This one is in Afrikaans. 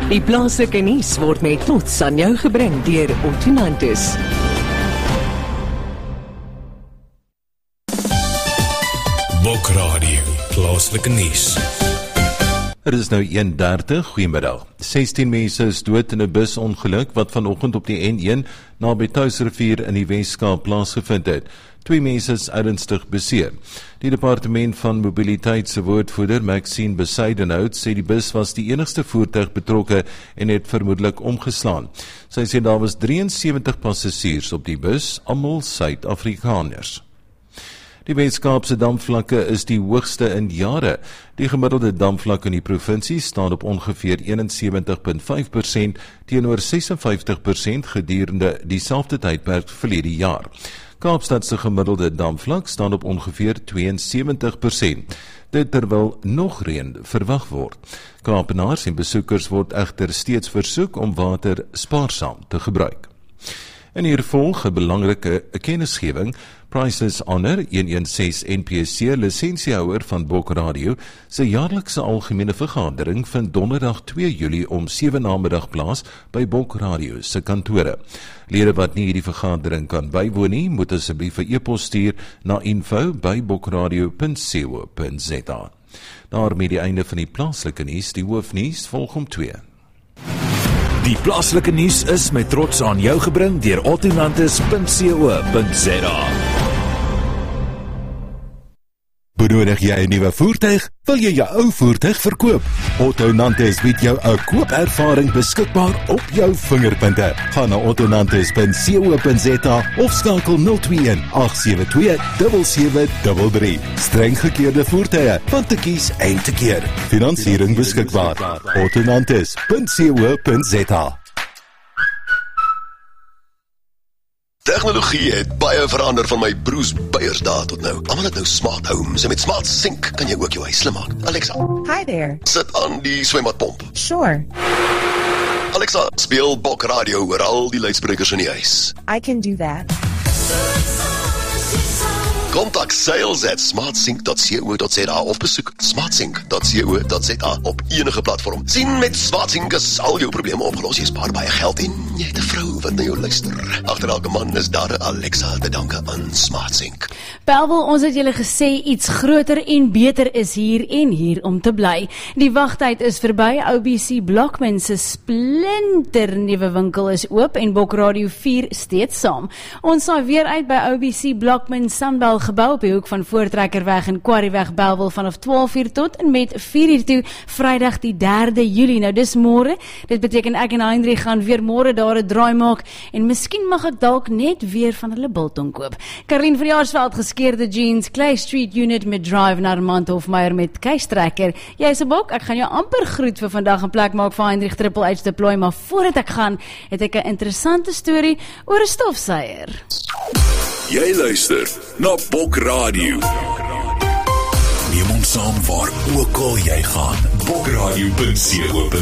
Die plaaslike nuus word met trots aan jou gebring deur Ottonantis. Bokradio, plaaslike nuus. Is nou 1:30, goeiemiddag. 16 mense is dood in 'n busongeluk wat vanoggend op die N1 naby Tuisrivier in die Weskaap plaasgevind het. 2 mense is ernstig beseer. Die departement van mobiliteit se woordvoerder Maxine Besuidenhout sê die bus was die enigste voertuig betrokke en het vermoedelik omgeslaan. Sy sê daar was 73 passasiers op die bus, almal Suid-Afrikaners. Die Weskaapse damvlakke is die hoogste in jare. Die gemiddelde damvlak in die provinsie staan op ongeveer 71,5% teenoor 56% gedurende dieselfde tydperk verlede jaar. Kaapstad se gemiddelde damvlak staan op ongeveer 72%. Dit terwyl nog reën verwag word. Kaapenaars en besoekers word egter steeds versoek om water spaarsaam te gebruik. En hier volg 'n belangrike kennisgewing. Priceless Honor 116 NPC lisensiehouer van Bokradio se jaarlikse algemene vergadering vind donderdag 2 Julie om 7 namiddag plaas by Bokradio se kantore. Lede wat nie hierdie vergadering kan bywoon nie, moet asseblief 'n e-pos stuur na info@bokradio.co.za. Daarmee die einde van die plaaslike nuus, die hoofnuus volg om 2. Die plaaslike nuus is met trots aan jou gebring deur Ottonantis.co.za. Benodig jy 'n nuwe voertuig? Wil jy jou ou voertuig verkoop? Ottonantis bied jou 'n koopervaring beskikbaar op jou vingerpunte. Gaan na Ottonantis.co.za of skakel 021 872 7733. Streng gekeurde voertuie, van te kies en te keer. Finansiering beskikbaar. Ottonantis.co.za. Tegnologie het baie verander van my broers Beiersdae tot nou. Almal het nou smart homes en met smart sink kan jy ook jou huis slim maak. Alexa, Hi there. sit aan die swembadpomp. Sure, Alexa, speel Bokradio oor al die luidsprekers in die huis. I can do that. Kontak sales@smartsync.co.za of besoek smartsync.co.za op enige platform. Sien, met SmartSync is al jou probleme opgelos. Jy spaar baie geld en jy het 'n vrou wat na jou luister. Agter elke man is daar 'n Alexa te danke aan SmartSync. Bellville, ons het julle gesê iets groter en beter is hier en hier om te bly. Die wagtyd is verby. OBC Blockman se splinter nuwe winkel is oop en Bokradio 4 steeds saam. Ons saai weer uit by OBC Blockman Sunbelt gebou op die hoek van Voortrekkerweg en Quarrieweg Bellville vanaf 12:00 tot en met 4:00 toe, Vrydag die 3de Julie. Nou dis môre. Dit beteken ek en Heinrich gaan weer môre daar 'n draai maak en miskien mag ek dalk net weer van hulle biltong koop. Karlien van Jaarsveld, geskeerde jeans, Clay Street Unit met drive na Armand Hofmeyer met keistrekker. Jy's 'n bok, ek gaan jou amper groet vir vandag en plek maak vir Heinrich Triple H deploy, maar voordat ek gaan, het ek 'n interessante storie oor 'n stofsuier. Jy luister na Bokradio. Neem ons saam waar ook al jy gaan. Bokradio.co.za